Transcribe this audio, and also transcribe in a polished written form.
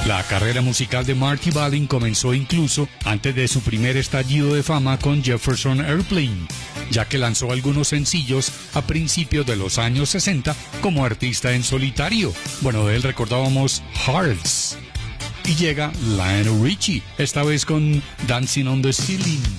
La carrera musical de Marty Balin comenzó incluso antes de su primer estallido de fama con Jefferson Airplane, ya que lanzó algunos sencillos a principios de los años 60 como artista en solitario. Bueno, de él recordábamos Hearts. Y llega Lionel Richie, esta vez con Dancing on the Ceiling.